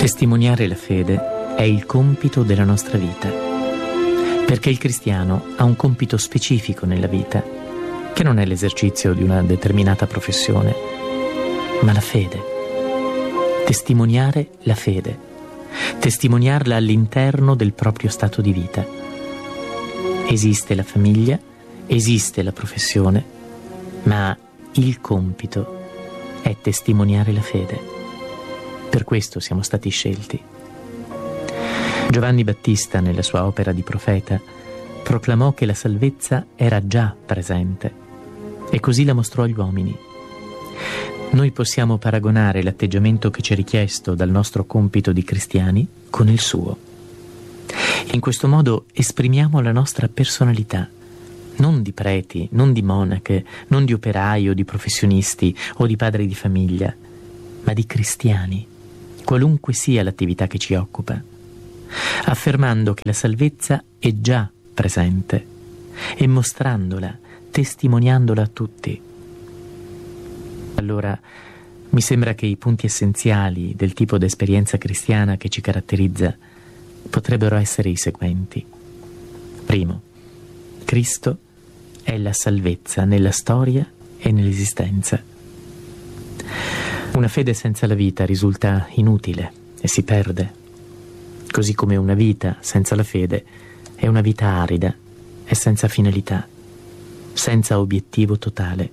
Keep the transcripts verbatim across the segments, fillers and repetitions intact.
Testimoniare la fede è il compito della nostra vita, perché il cristiano ha un compito specifico nella vita, che non è l'esercizio di una determinata professione, ma la fede. Testimoniare la fede, testimoniarla all'interno del proprio stato di vita. Esiste la famiglia, esiste la professione, ma il compito è testimoniare la fede. Per questo siamo stati scelti. Giovanni Battista, nella sua opera di profeta, proclamò che la salvezza era già presente e così la mostrò agli uomini. Noi possiamo paragonare l'atteggiamento che ci è richiesto dal nostro compito di cristiani con il suo. In questo modo esprimiamo la nostra personalità, non di preti, non di monache, non di operai o di professionisti o di padri di famiglia, ma di cristiani, qualunque sia l'attività che ci occupa, affermando che la salvezza è già presente e mostrandola, testimoniandola a tutti. Allora, mi sembra che i punti essenziali del tipo di esperienza cristiana che ci caratterizza potrebbero essere i seguenti. Primo, Cristo è la salvezza nella storia e nell'esistenza. Una fede senza la vita risulta inutile e si perde, così come una vita senza la fede è una vita arida e senza finalità, senza obiettivo totale.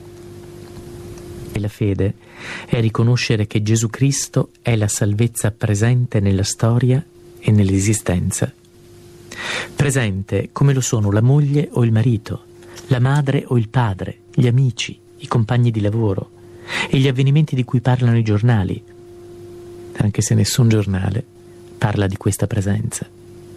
E la fede è riconoscere che Gesù Cristo è la salvezza presente nella storia e nell'esistenza. Presente come lo sono la moglie o il marito, la madre o il padre, gli amici, i compagni di lavoro e gli avvenimenti di cui parlano i giornali, anche se nessun giornale parla di questa presenza.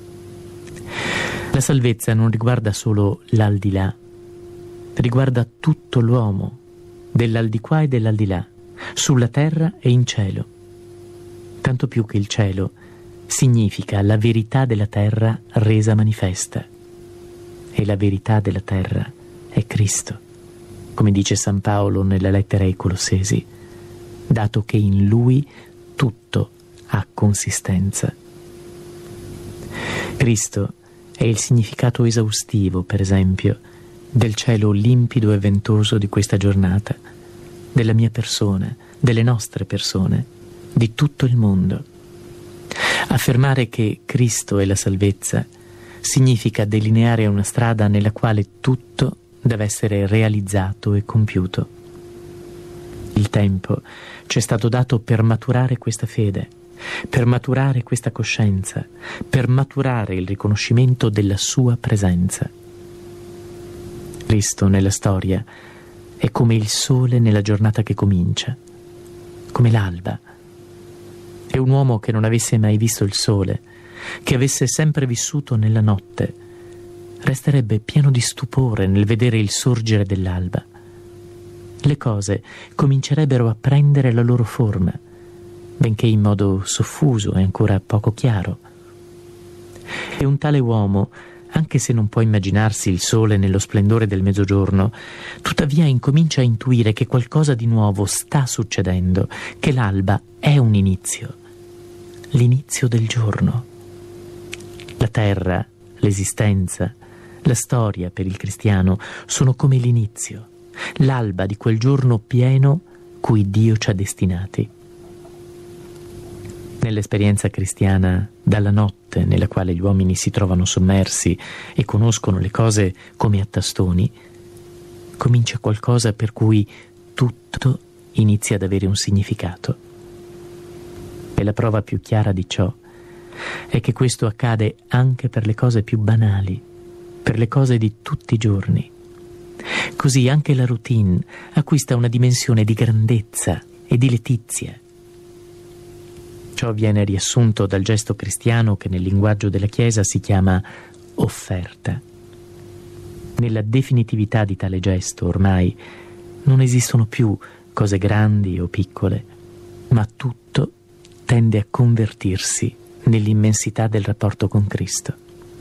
La salvezza non riguarda solo l'aldilà, riguarda tutto l'uomo, dell'aldilà e dell'aldilà, sulla terra e in cielo. Tanto più che il cielo significa la verità della terra resa manifesta. E la verità della terra è Cristo, come dice San Paolo nella lettera ai Colossesi, dato che in Lui tutto ha consistenza. Cristo è il significato esaustivo, per esempio, del cielo limpido e ventoso di questa giornata, della mia persona, delle nostre persone, di tutto il mondo. Affermare che Cristo è la salvezza significa delineare una strada nella quale tutto deve essere realizzato e compiuto. Il tempo ci è stato dato per maturare questa fede, per maturare questa coscienza, per maturare il riconoscimento della sua presenza. Cristo nella storia è come il sole nella giornata che comincia, come l'alba. È un uomo che non avesse mai visto il sole, che avesse sempre vissuto nella notte, resterebbe pieno di stupore nel vedere il sorgere dell'alba. Le cose comincerebbero a prendere la loro forma, benché in modo soffuso e ancora poco chiaro. E un tale uomo, anche se non può immaginarsi il sole nello splendore del mezzogiorno, tuttavia incomincia a intuire che qualcosa di nuovo sta succedendo, che l'alba è un inizio, l'inizio del giorno. La terra, l'esistenza, la storia per il cristiano sono come l'inizio, l'alba di quel giorno pieno cui Dio ci ha destinati. Nell'esperienza cristiana, dalla notte nella quale gli uomini si trovano sommersi e conoscono le cose come a tastoni, comincia qualcosa per cui tutto inizia ad avere un significato. E la prova più chiara di ciò è che questo accade anche per le cose più banali, per le cose di tutti i giorni. Così anche la routine acquista una dimensione di grandezza e di letizia. Ciò viene riassunto dal gesto cristiano che nel linguaggio della Chiesa si chiama offerta. Nella definitività di tale gesto ormai non esistono più cose grandi o piccole, ma tutto tende a convertirsi nell'immensità del rapporto con Cristo.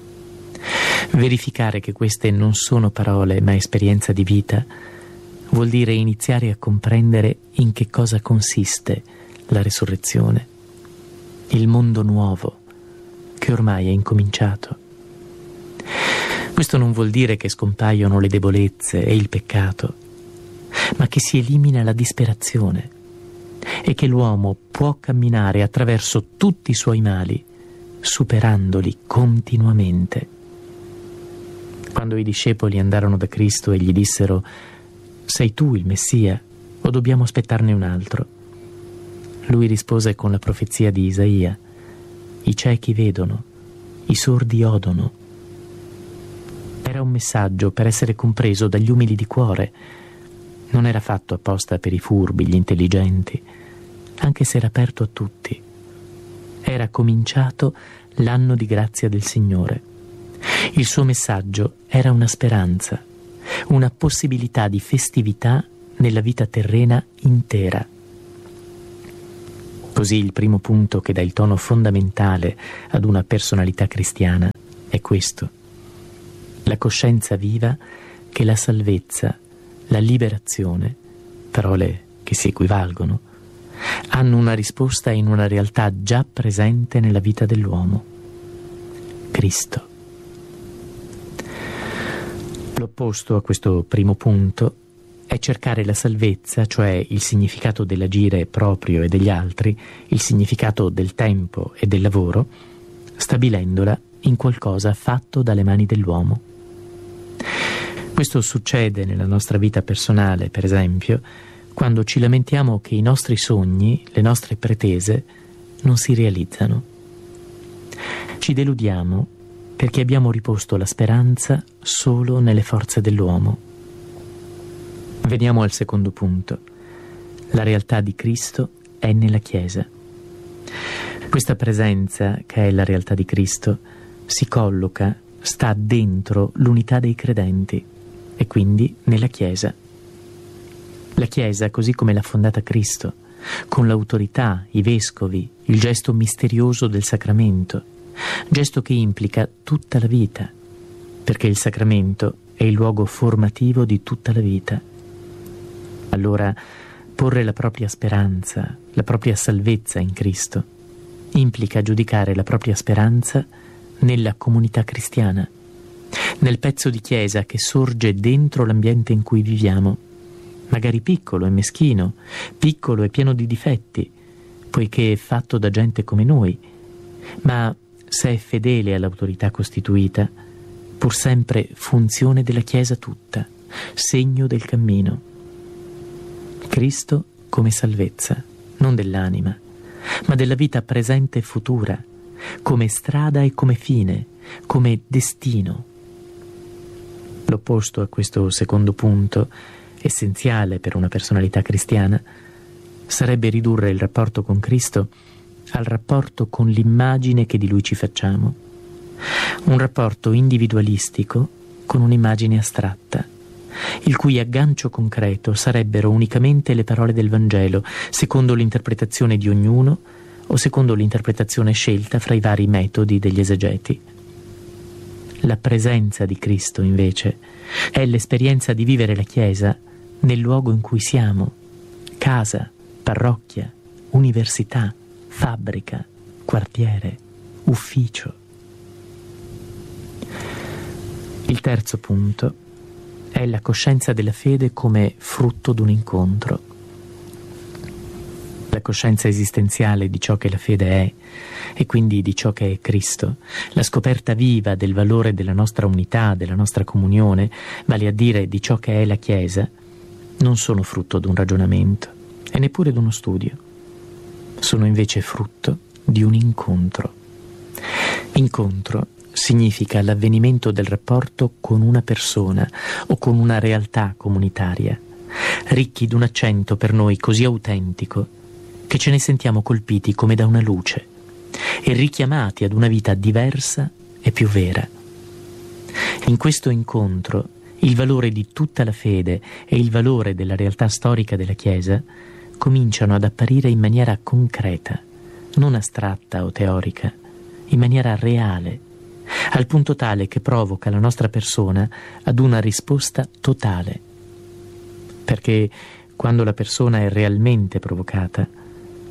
Verificare che queste non sono parole ma esperienza di vita vuol dire iniziare a comprendere in che cosa consiste la resurrezione. il mondo nuovo che ormai è incominciato. Questo non vuol dire che scompaiono le debolezze e il peccato, ma che si elimina la disperazione e che l'uomo può camminare attraverso tutti i suoi mali, superandoli continuamente. Quando i discepoli andarono da Cristo e gli dissero: «Sei tu il Messia o dobbiamo aspettarne un altro?», lui rispose con la profezia di Isaia: «I ciechi vedono, i sordi odono». Era un messaggio per essere compreso dagli umili di cuore. Non era fatto apposta per i furbi, gli intelligenti, anche se era aperto a tutti. Era cominciato l'anno di grazia del Signore. Il suo messaggio era una speranza, una possibilità di festività nella vita terrena intera. Così il primo punto che dà il tono fondamentale ad una personalità cristiana è questo: la coscienza viva che la salvezza, la liberazione, parole che si equivalgono, hanno una risposta in una realtà già presente nella vita dell'uomo: Cristo. L'opposto a questo primo punto è cercare la salvezza, cioè il significato dell'agire proprio e degli altri, il significato del tempo e del lavoro, stabilendola in qualcosa fatto dalle mani dell'uomo. Questo succede nella nostra vita personale, per esempio, quando ci lamentiamo che i nostri sogni, le nostre pretese, non si realizzano. Ci deludiamo perché abbiamo riposto la speranza solo nelle forze dell'uomo. Veniamo al secondo punto. La realtà di Cristo è nella Chiesa. Questa presenza, che è la realtà di Cristo, si colloca, sta dentro l'unità dei credenti e quindi nella Chiesa. La Chiesa, così come l'ha fondata Cristo, con l'autorità, i vescovi, il gesto misterioso del sacramento, gesto che implica tutta la vita, perché il sacramento è il luogo formativo di tutta la vita. Allora, porre la propria speranza, la propria salvezza in Cristo, implica giudicare la propria speranza nella comunità cristiana, nel pezzo di Chiesa che sorge dentro l'ambiente in cui viviamo, magari piccolo e meschino, piccolo e pieno di difetti, poiché è fatto da gente come noi, ma se è fedele all'autorità costituita, pur sempre funzione della Chiesa tutta, segno del cammino. Cristo come salvezza, non dell'anima, ma della vita presente e futura, come strada e come fine, come destino. L'opposto a questo secondo punto, essenziale per una personalità cristiana, sarebbe ridurre il rapporto con Cristo al rapporto con l'immagine che di Lui ci facciamo. Un rapporto individualistico con un'immagine astratta, il cui aggancio concreto sarebbero unicamente le parole del Vangelo, secondo l'interpretazione di ognuno o secondo l'interpretazione scelta fra i vari metodi degli esegeti. La presenza di Cristo, invece, è l'esperienza di vivere la Chiesa nel luogo in cui siamo: casa, parrocchia, università, fabbrica, quartiere, ufficio. Il terzo punto è la coscienza della fede come frutto d'un incontro. La coscienza esistenziale di ciò che la fede è e quindi di ciò che è Cristo, la scoperta viva del valore della nostra unità, della nostra comunione, vale a dire di ciò che è la Chiesa, non sono frutto d'un ragionamento e neppure d'uno studio. Sono invece frutto di un incontro. Incontro significa l'avvenimento del rapporto con una persona o con una realtà comunitaria, ricchi d'un accento per noi così autentico che ce ne sentiamo colpiti come da una luce e richiamati ad una vita diversa e più vera. In questo incontro il valore di tutta la fede e il valore della realtà storica della Chiesa cominciano ad apparire in maniera concreta, non astratta o teorica, in maniera reale, al punto tale che provoca la nostra persona ad una risposta totale. Perché quando la persona è realmente provocata,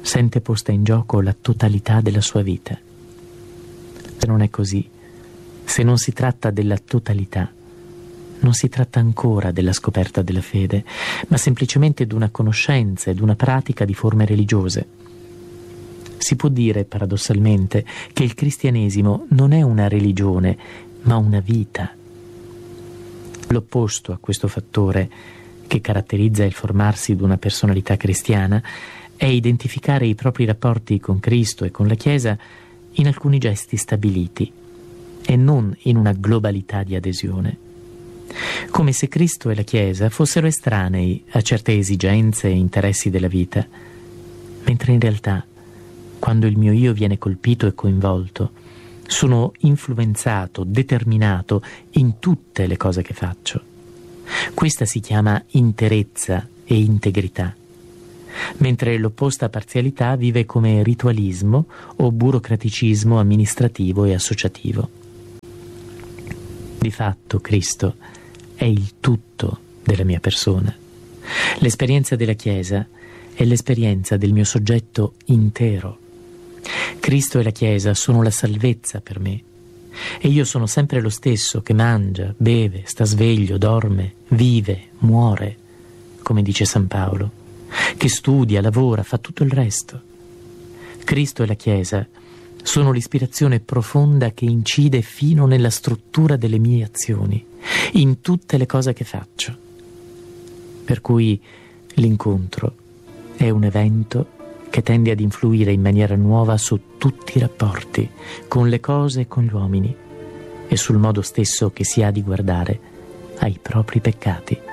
sente posta in gioco la totalità della sua vita. Se non è così, se non si tratta della totalità, non si tratta ancora della scoperta della fede, ma semplicemente di una conoscenza e di una pratica di forme religiose. Si può dire, paradossalmente, che il cristianesimo non è una religione, ma una vita. L'opposto a questo fattore, che caratterizza il formarsi di una personalità cristiana, è identificare i propri rapporti con Cristo e con la Chiesa in alcuni gesti stabiliti e non in una globalità di adesione. Come se Cristo e la Chiesa fossero estranei a certe esigenze e interessi della vita, mentre in realtà, quando il mio io viene colpito e coinvolto, sono influenzato, determinato in tutte le cose che faccio. Questa si chiama interezza e integrità, mentre l'opposta parzialità vive come ritualismo o burocraticismo amministrativo e associativo. Di fatto Cristo è il tutto della mia persona. L'esperienza della Chiesa è l'esperienza del mio soggetto intero. Cristo e la Chiesa sono la salvezza per me, e io sono sempre lo stesso che mangia, beve, sta sveglio, dorme, vive, muore, come dice San Paolo, che studia, lavora, fa tutto il resto. Cristo e la Chiesa sono l'ispirazione profonda che incide fino nella struttura delle mie azioni, in tutte le cose che faccio. Per cui l'incontro è un evento che tende ad influire in maniera nuova su tutti i rapporti, con le cose e con gli uomini, e sul modo stesso che si ha di guardare ai propri peccati.